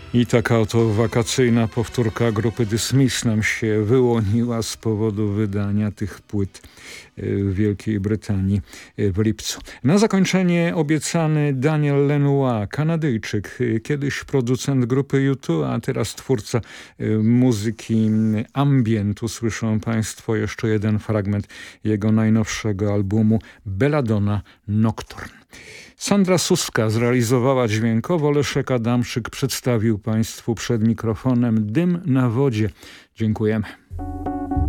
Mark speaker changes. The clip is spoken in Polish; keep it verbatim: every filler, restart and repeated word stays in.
Speaker 1: I taka oto wakacyjna powtórka grupy The Smiths nam się wyłoniła z powodu wydania tych płyt w Wielkiej Brytanii w lipcu. Na zakończenie obiecany Daniel Lanois, Kanadyjczyk, kiedyś producent grupy U dwa, a teraz twórca muzyki ambientu. Słyszą Państwo jeszcze jeden fragment jego najnowszego albumu Belladonna Nocturne. Sandra Suska zrealizowała dźwiękowo, Leszek Adamczyk przedstawił Państwu przed mikrofonem Dym na wodzie. Dziękujemy.